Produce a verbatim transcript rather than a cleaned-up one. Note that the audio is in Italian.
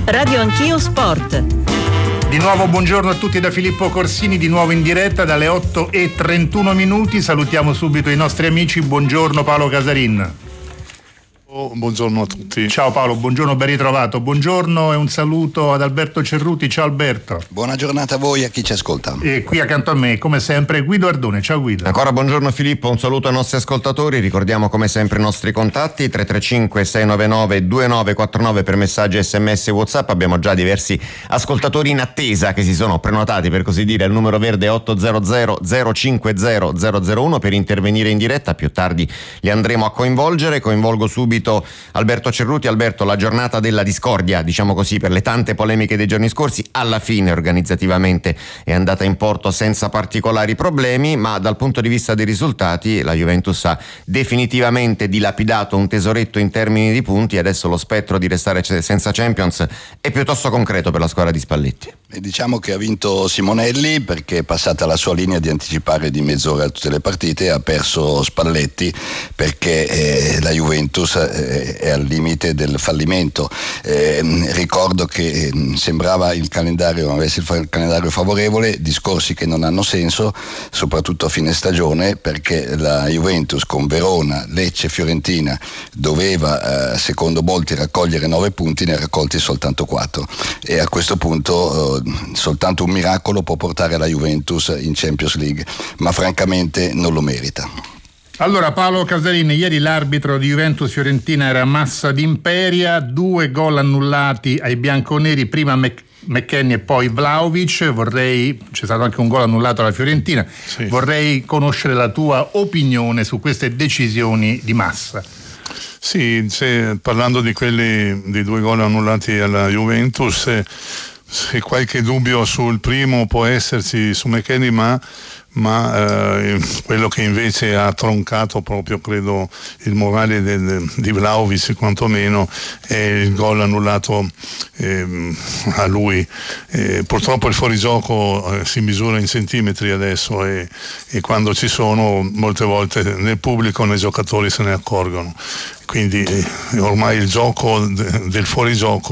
Radio Anch'io Sport. Di nuovo buongiorno a tutti da Filippo Corsini, di nuovo in diretta dalle otto e trentuno minuti. Salutiamo subito i nostri amici. Buongiorno Paolo Casarin. Oh, buongiorno a tutti. Ciao Paolo, buongiorno, ben ritrovato. Buongiorno e un saluto ad Alberto Cerruti. Ciao Alberto. Buona giornata a voi e a chi ci ascolta. E qui accanto a me, come sempre, Guido Ardone. Ciao Guido. Ancora buongiorno Filippo, un saluto ai nostri ascoltatori. Ricordiamo come sempre i nostri contatti: tre tre cinque sei nove nove due nove quattro nove per messaggi sms e WhatsApp. Abbiamo già diversi ascoltatori in attesa che si sono prenotati, per così dire. Il numero verde è otto zero zero zero cinque zero zero zero uno per intervenire in diretta. Più tardi li andremo a coinvolgere. Coinvolgo subito Alberto Cerruti. Alberto, la giornata della discordia, diciamo così, per le tante polemiche dei giorni scorsi, alla fine organizzativamente è andata in porto senza particolari problemi, ma dal punto di vista dei risultati la Juventus ha definitivamente dilapidato un tesoretto in termini di punti e adesso lo spettro di restare senza Champions è piuttosto concreto per la squadra di Spalletti. E diciamo che ha vinto Simonelli perché è passata la sua linea di anticipare di mezz'ora tutte le partite, ha perso Spalletti perché eh, la Juventus eh, è al limite del fallimento. Eh, ricordo che eh, sembrava il calendario avesse il calendario favorevole, discorsi che non hanno senso, soprattutto a fine stagione, perché la Juventus con Verona, Lecce, Fiorentina doveva eh, secondo molti raccogliere nove punti, ne ha raccolti soltanto quattro e a questo punto eh, soltanto un miracolo può portare la Juventus in Champions League, ma francamente non lo merita. Allora Paolo Casarin, ieri l'arbitro di Juventus-Fiorentina era Massa d'Imperia, due gol annullati ai bianconeri, prima Mc- McKennie e poi Vlahovic. Vorrei, c'è stato anche un gol annullato alla Fiorentina, sì. Vorrei conoscere la tua opinione su queste decisioni di Massa. Sì, se, parlando di quelli di due gol annullati alla Juventus, se, se qualche dubbio sul primo può esserci su McKennie, ma ma eh, quello che invece ha troncato proprio credo il morale del, di Vlahovic quantomeno è il gol annullato eh, a lui. Eh, purtroppo il fuorigioco eh, si misura in centimetri adesso e, e quando ci sono molte volte nel pubblico nei giocatori se ne accorgono, quindi eh, ormai il gioco de, del fuorigioco